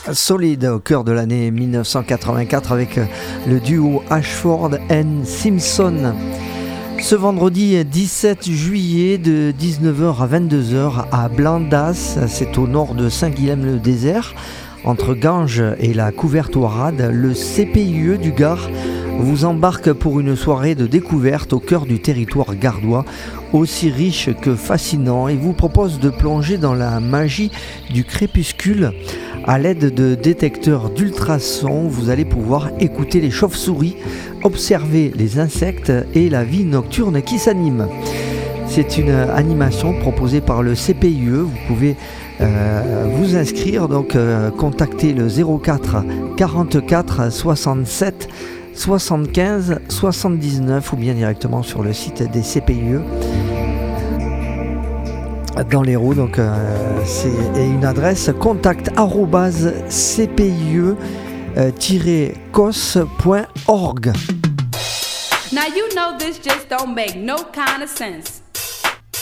Solide au cœur de l'année 1984 avec le duo Ashford and Simpson. Ce vendredi 17 juillet de 19h à 22h à Blandas, c'est au nord de Saint-Guilhem-le-Désert, entre Ganges et la Couverte-Ouarade, le CPIE du Gard vous embarque pour une soirée de découverte au cœur du territoire gardois, aussi riche que fascinant, et vous propose de plonger dans la magie du crépuscule. À l'aide de détecteurs d'ultrasons, vous allez pouvoir écouter les chauves-souris, observer les insectes et la vie nocturne qui s'anime. C'est une animation proposée par le CPIE. Vous pouvez vous inscrire, donc contactez le 04 44 67 75 79 ou bien directement sur le site des CPIE dans l'Hérault. Donc c'est une adresse contact@cpie-cos.org. Now you know this just don't make no kind of sense.